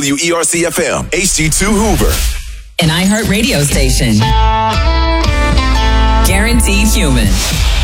WERC FM, HD2 Hoover. An iHeart radio station. Guaranteed human.